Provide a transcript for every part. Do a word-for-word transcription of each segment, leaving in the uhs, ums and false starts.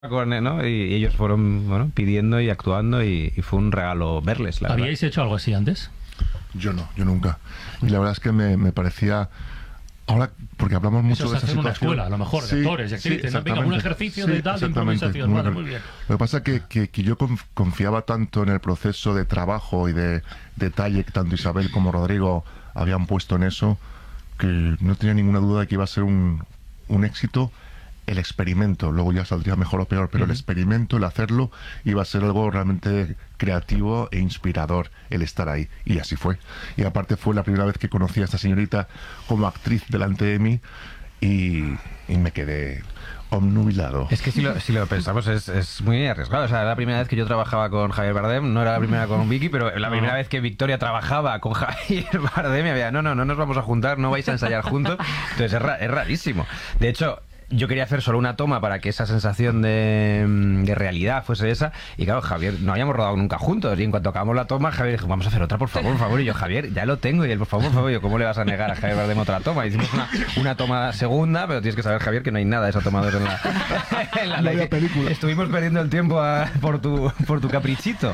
con él, ¿no? Y, y ellos fueron, bueno, pidiendo y actuando y, y fue un regalo verles, la verdad. ¿Habíais hecho algo así antes? Yo no, yo nunca. Y la verdad es que me, me parecía... Ahora, porque hablamos mucho Eso de se esa hace en una situación. escuela, a lo mejor, de Sí, actores y actrices, sí, ¿no? Venga, un ejercicio de sí, tal, de exactamente. improvisación. Vale, muy bien. Lo que pasa es que, que, que yo conf- confiaba tanto en el proceso de trabajo y de detalle que tanto Isabel como Rodrigo habían puesto en eso, que no tenía ninguna duda de que iba a ser un, un éxito el experimento. Luego ya saldría mejor o peor, pero uh-huh. el experimento, el hacerlo, iba a ser algo realmente creativo e inspirador, el estar ahí. Y así fue. Y aparte fue la primera vez que conocí a esta señorita como actriz delante de mí y, y me quedé obnubilado. Es que si lo, si lo pensamos es, es muy arriesgado. O sea, era la primera vez que yo trabajaba con Javier Bardem, no era la primera con Vicky, pero la primera no. vez que Victoria trabajaba con Javier Bardem y había, no, no, no nos vamos a juntar, no vais a ensayar juntos. Entonces es, ra es rarísimo. De hecho, yo quería hacer solo una toma para que esa sensación de, de realidad fuese esa. Y claro, Javier, no habíamos rodado nunca juntos. Y en cuanto acabamos la toma, Javier dijo, vamos a hacer otra, por favor, por favor. Y yo, Javier, ya lo tengo. Y él, por favor, por favor. Y yo, ¿cómo le vas a negar a Javier Bardem otra toma? Y hicimos una, una toma segunda, pero tienes que saber, Javier, que no hay nada de esa toma dos en la, en la, la, la película. Estuvimos perdiendo el tiempo a, por, tu, por tu caprichito.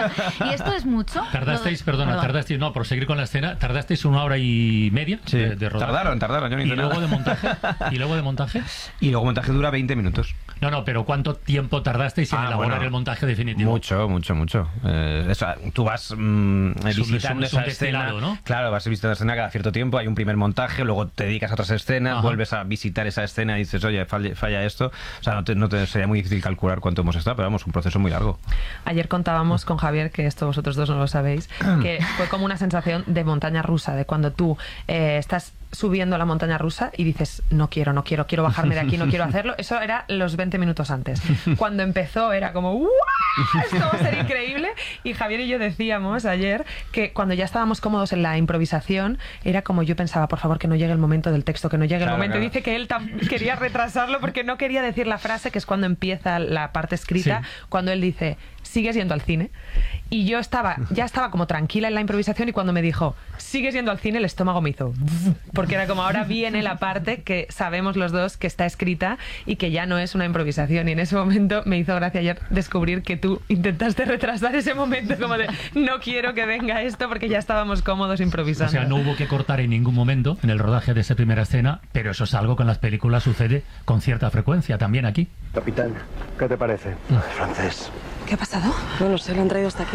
¿Y esto es mucho? Tardasteis, de... perdona, Perdón. tardasteis, no, por seguir con la escena, tardasteis una hora y media sí, de, de rodar. Tardaron, tardaron. Yo no ¿Y luego nada. de montaje? ¿Y luego de montaje? Y luego montaje dura veinte minutos. No, no, pero ¿cuánto tiempo tardasteis en ah, elaborar bueno, el montaje definitivo? Mucho, mucho, mucho. Eh, eso, tú vas mmm, visitando es un, esa es un escena, ¿no? Claro, vas visitando la escena cada cierto tiempo, hay un primer montaje, luego te dedicas a otras escenas, Ajá. vuelves a visitar esa escena y dices, oye, falla, falla esto. O sea, no te, no te sería muy difícil calcular cuánto hemos estado, pero vamos, un proceso muy largo. Ayer contábamos con Javier, que esto vosotros dos no lo sabéis, que fue como una sensación de montaña rusa, de cuando tú eh, estás subiendo la montaña rusa y dices, no quiero, no quiero, quiero bajarme de aquí, no quiero hacerlo. Eso era los veinte minutos antes. Cuando empezó era como, ¡guau! Esto va a ser increíble. Y Javier y yo decíamos ayer que cuando ya estábamos cómodos en la improvisación, era como yo pensaba, por favor, que no llegue el momento del texto, que no llegue claro, el momento. Claro. Y dice que él quería retrasarlo porque no quería decir la frase, que es cuando empieza la parte escrita, sí. Cuando él dice, ¿sigues yendo al cine? Y yo estaba, ya estaba como tranquila en la improvisación y cuando me dijo, ¿sigues yendo al cine? El estómago me hizo... Porque era como, ahora viene la parte que sabemos los dos que está escrita y que ya no es una improvisación. Y en ese momento me hizo gracia ayer descubrir que tú intentaste retrasar ese momento como de, no quiero que venga esto porque ya estábamos cómodos improvisando. O sea, no hubo que cortar en ningún momento en el rodaje de esa primera escena, pero eso es algo que en las películas sucede con cierta frecuencia, también aquí. Capitán, ¿qué te parece? No. Francés. ¿Qué ha pasado? No lo sé, lo han traído hasta aquí.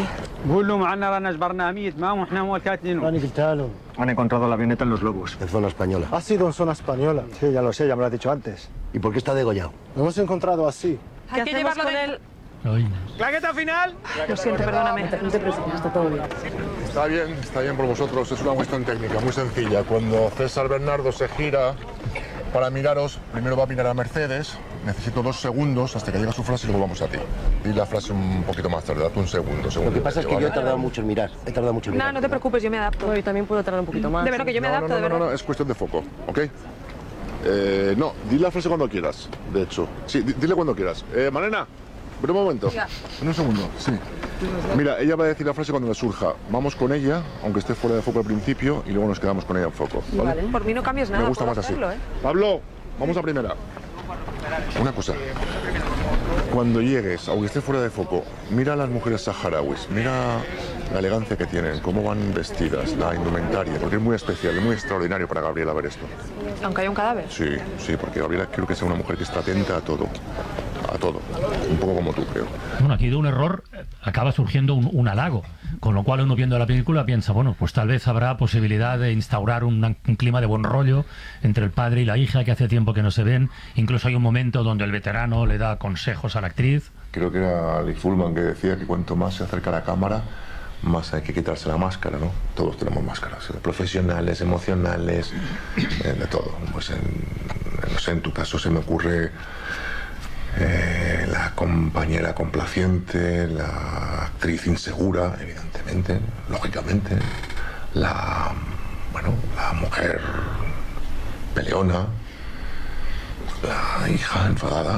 Han encontrado la avioneta en Los Lobos. En zona española. Ha sido en zona española. Sí, ya lo sé, ya me lo has dicho antes. ¿Y por qué está degollado? Lo hemos encontrado así. Hay que llevarlo con él. Ay. ¡Claqueta final! Lo siento, perdóname. No te preocupes, está todo bien. Está bien, está bien por vosotros. Es una cuestión técnica muy sencilla. Cuando César Bernardo se gira para miraros, primero va a mirar a Mercedes. Necesito dos segundos hasta que llegue su frase y luego vamos a ti. Di la frase un poquito más tarde, date un segundo. segundo Lo que pasa es que ¿vale? yo he tardado mucho en mirar. He tardado mucho en mirar. No, no te preocupes, yo me adapto. No, yo también puedo tardar un poquito más. De verdad que yo me no, adapto, no, no, de verdad. No, no, es cuestión de foco, ¿ok? Eh, no, di la frase cuando quieras, de hecho. Sí, dile cuando quieras. Eh, Malena, ven un momento. Ya. En un segundo, sí. Mira, ella va a decir la frase cuando le surja. Vamos con ella, aunque esté fuera de foco al principio, y luego nos quedamos con ella en foco. ¿Vale? Vale. Por mí no cambias nada. Me gusta más hacerlo, así. ¿eh? Pablo, vamos a primera. Una cosa. Cuando llegues, aunque esté fuera de foco, mira a las mujeres saharauis, mira la elegancia que tienen, cómo van vestidas, la indumentaria, porque es muy especial, es muy extraordinario para Gabriela ver esto. Aunque haya un cadáver. Sí, sí, porque Gabriela quiero que sea una mujer que está atenta a todo, a todo, un poco como tú, creo. Bueno, aquí de un error acaba surgiendo un, un halago, con lo cual uno viendo la película piensa, bueno, pues tal vez habrá posibilidad de instaurar un, un clima de buen rollo entre el padre y la hija, que hace tiempo que no se ven. Incluso hay un momento donde el veterano le da consejos a la actriz. Creo que era Ali Fullman que decía que cuanto más se acerca a la cámara, más hay que quitarse la máscara, ¿no? Todos tenemos máscaras, profesionales, emocionales, eh, de todo. Pues en, no sé, en tu caso se me ocurre eh, la compañera complaciente, la actriz insegura, evidentemente, lógicamente, la, bueno, la mujer peleona, la hija enfadada.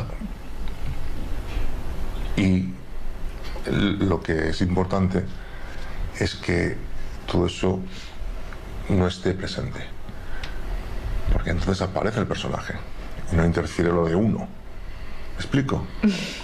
Y lo que es importante es que todo eso no esté presente, porque entonces aparece el personaje y no interfiere lo de uno. explico?